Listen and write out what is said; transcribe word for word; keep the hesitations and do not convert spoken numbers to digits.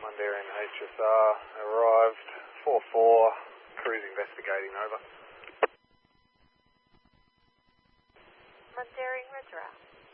Mundaring H S R arrived, four four, cruise investigating, over. Mundaring Ridgera.